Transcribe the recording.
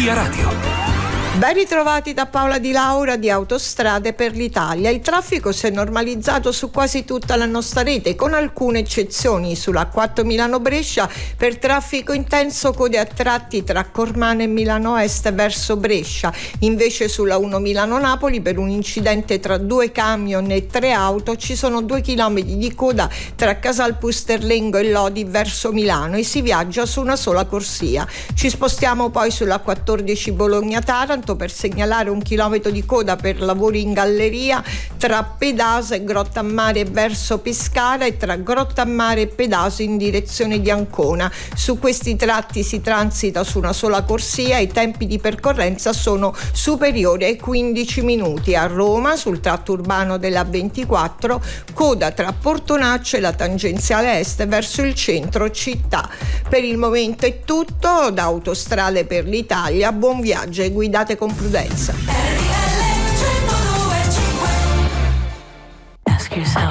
Energia Radio. Ben ritrovati da Paola Di Laura di Autostrade per l'Italia. Il traffico si è normalizzato su quasi tutta la nostra rete, con alcune eccezioni. Sulla A4 Milano-Brescia per traffico intenso, code a tratti tra Cormano e Milano Est verso Brescia. Invece sulla 1 Milano-Napoli, per un incidente tra 2 camion e 3 auto, ci sono 2 chilometri di coda tra Casal Pusterlengo e Lodi verso Milano e si viaggia su una sola corsia. Ci spostiamo poi sulla 14 Bologna-Taranto per segnalare 1 chilometro di coda per lavori in galleria tra Pedasa e Grottammare verso Pescara e tra Grottammare e Pedaso in direzione di Ancona. Su questi tratti si transita su una sola corsia e i tempi di percorrenza sono superiori ai 15 minuti. A Roma, sul tratto urbano della 24, coda tra Portonaccio e la tangenziale est verso il centro città. Per il momento è tutto. Da Autostrade per l'Italia, buon viaggio e guidate con prudenza.